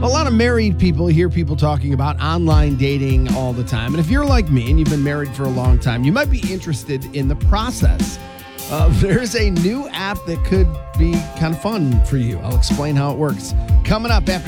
A lot of married people hear people talking about online dating all the time. And if you're like me and you've been married for a long time, you might be interested in the process. There's a new app that could be kind of fun for you. I'll explain how it works coming up after